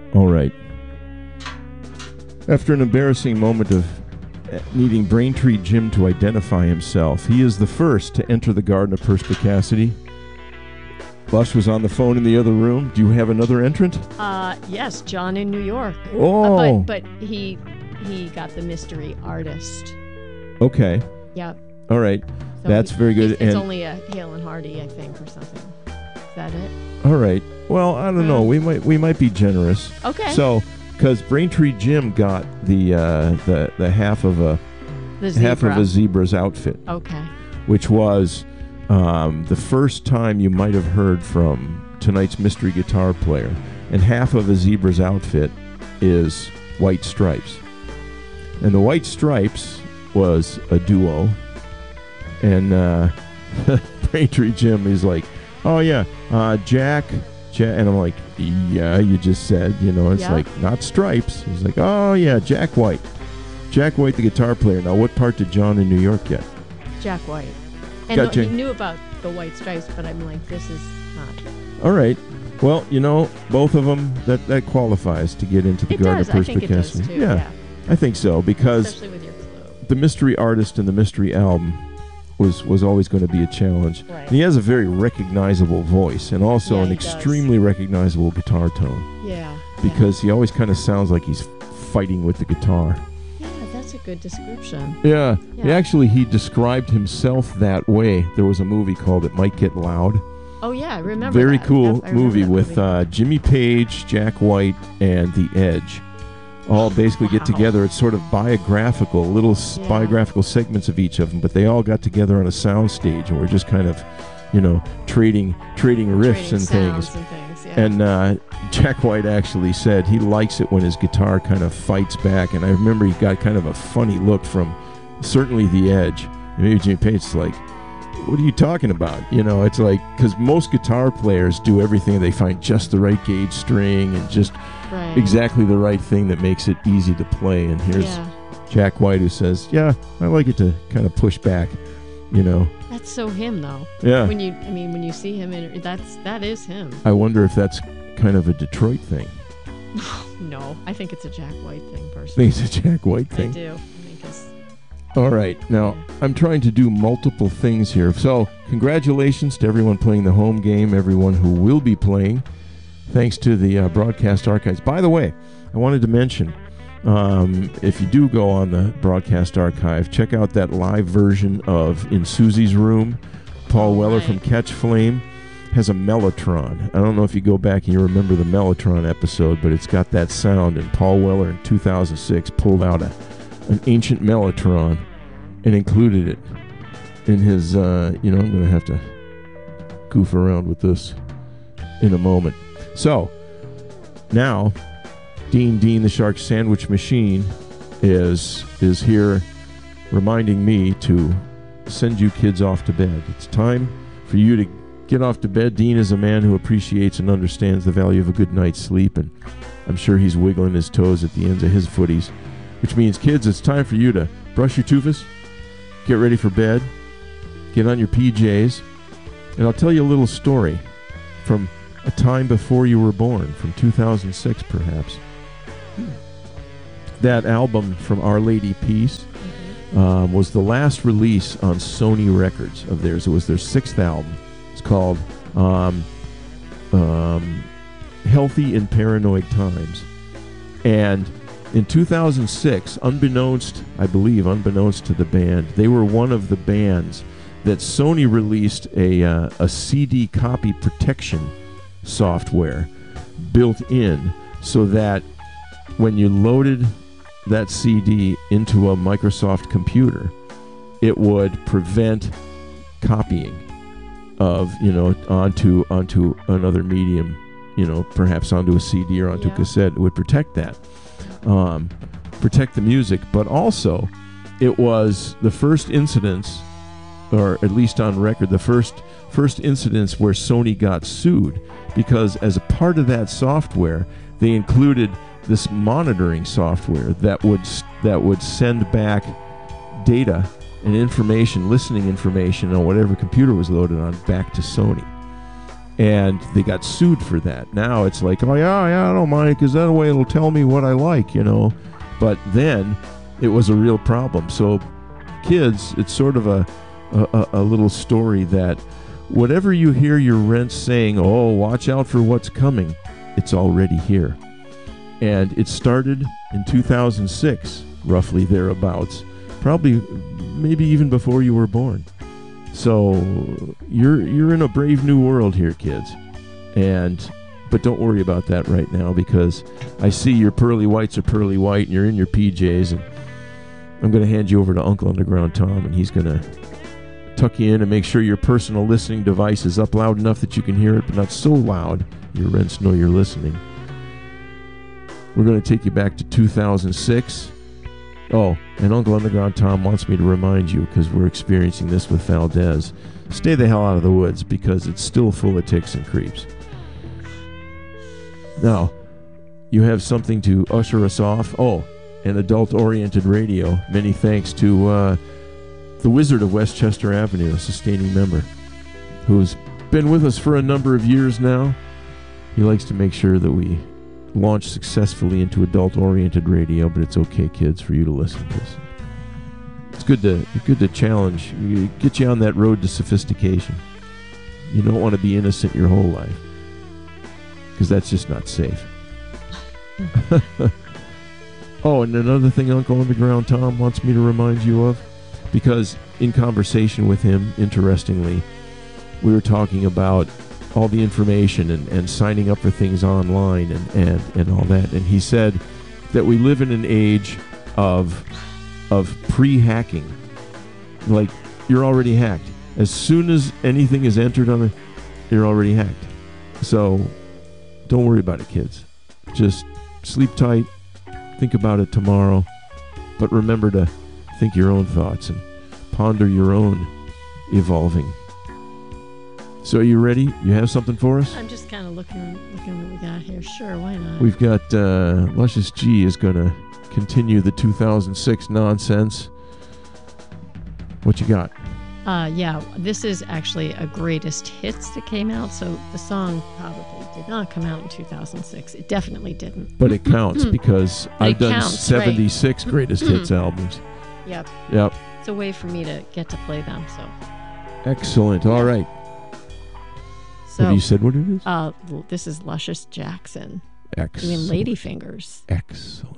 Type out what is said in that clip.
All right. After an embarrassing moment of needing Braintree Jim to identify himself, he is the first to enter the garden of perspicacity. Lush was on the phone in the other room. Do you have another entrant? Yes, John in New York. Oh. But he got the mystery artist. Okay. Yep. All right. So That's very good. It's only a Hale and Hardy, I think, or something. Is that it? All right. Well, I don't know. We might be generous. Okay. So, because Braintree Jim got the half of a zebra's outfit. Okay. Which was the first time you might have heard from tonight's mystery guitar player, and half of a zebra's outfit is White Stripes, and the White Stripes was a duo, and Braintree Jim is like, oh yeah, Jack, and I'm like, yeah, you just said, it's like, not Stripes. He's like, oh yeah, Jack White, the guitar player. Now, what part did John in New York get? Jack White. And he knew about the White Stripes, but I'm like, this is not. All right. Well, both of them, that qualifies to get into the garden of perspicacity. I think it does too, yeah. I think so, because especially with your clue. The mystery artist and the mystery album was always going to be a challenge. Right. And he has a very recognizable voice and also an extremely recognizable guitar tone. Yeah. Because he always kind of sounds like he's fighting with the guitar. Yeah, that's a good description. Yeah. He described himself that way. There was a movie called It Might Get Loud. Oh, yeah, I remember Very that. cool I movie with Jimmy Page, Jack White, and The Edge. All basically get together. It's sort of biographical, biographical segments of each of them, but they all got together on a sound stage and we're just kind of, trading riffs and things. And Jack White actually said he likes it when his guitar kind of fights back, and I remember he got kind of a funny look from certainly The Edge. And maybe Jimmy Page's like, what are you talking about? It's like, because most guitar players do everything. They find just the right gauge string and just exactly the right thing that makes it easy to play. And here's Jack White who says, yeah, I like it to kind of push back, That's so him, though. Yeah. When you see him, that is him. I wonder if that's kind of a Detroit thing. No, I think it's a Jack White thing, personally. I think it's a Jack White thing. I do. All right. Now, I'm trying to do multiple things here. So, congratulations to everyone playing the home game, everyone who will be playing, thanks to the broadcast archives. By the way, I wanted to mention, if you do go on the broadcast archive, check out that live version of In Susie's Room. Paul Weller from Catch Flame has a Mellotron. I don't know if you go back and you remember the Mellotron episode, but it's got that sound, and Paul Weller in 2006 pulled out an ancient Mellotron and included it in his, I'm going to have to goof around with this in a moment. So, now, Dean the Shark Sandwich Machine is here reminding me to send you kids off to bed. It's time for you to get off to bed. Dean is a man who appreciates and understands the value of a good night's sleep, and I'm sure he's wiggling his toes at the ends of his footies. Which means, kids, it's time for you to brush your toofus, get ready for bed, get on your PJs, and I'll tell you a little story from a time before you were born, from 2006 perhaps. That album from Our Lady Peace was the last release on Sony Records of theirs. It was their 6th album. It's called Healthy in Paranoid Times. And in 2006, unbeknownst to the band, they were one of the bands that Sony released a CD copy protection software built in, so that when you loaded that CD into a Microsoft computer, it would prevent copying of, onto another medium, perhaps onto a CD or onto a cassette. It would protect that. Protect the music, but also it was the first incidents, or at least on record, the first incidents where Sony got sued, because as a part of that software, they included this monitoring software that would send back data and information, listening information on whatever computer was loaded on, back to Sony. And they got sued for that. Now it's like, oh yeah, I don't mind, because that way it'll tell me what I like, But then it was a real problem. So kids, it's sort of a little story that whatever you hear your rents saying, oh, watch out for what's coming, it's already here. And it started in 2006, roughly thereabouts, probably maybe even before you were born. So you're in a brave new world here, kids. But don't worry about that right now, because I see your pearly whites are pearly white and you're in your PJs, and I'm going to hand you over to Uncle Underground Tom, and he's going to tuck you in and make sure your personal listening device is up loud enough that you can hear it, but not so loud your rents know you're listening. We're going to take you back to 2006. Oh, and Uncle Underground Tom wants me to remind you, because we're experiencing this with Valdez, stay the hell out of the woods, because it's still full of ticks and creeps. Now, you have something to usher us off. Oh, and adult-oriented radio. Many thanks to the Wizard of Westchester Avenue, a sustaining member, who's been with us for a number of years now. He likes to make sure that we launch successfully into adult-oriented radio, but it's okay, kids, for you to listen to this. It's good to challenge, get you on that road to sophistication. You don't want to be innocent your whole life, because that's just not safe. Oh, and another thing Uncle Underground Tom wants me to remind you of, because in conversation with him, interestingly, we were talking about all the information and signing up for things online and all that. And he said that we live in an age of pre-hacking. Like, you're already hacked. As soon as anything is entered on it, you're already hacked. So don't worry about it, kids. Just sleep tight. Think about it tomorrow. But remember to think your own thoughts and ponder your own evolving. So are you ready? You have something for us? I'm just kind of looking what we got here. Sure, why not? We've got Luscious G is going to continue the 2006 nonsense. What you got? Yeah, this is actually a greatest hits that came out, so the song probably did not come out in 2006. It definitely didn't. But it counts, because I've done 76 greatest hits albums. Yep. Yep. It's a way for me to get to play them, so. Excellent. All right. So, have you said what it is? This is Luscious Jackson. Excellent. Doing Ladyfingers. Excellent.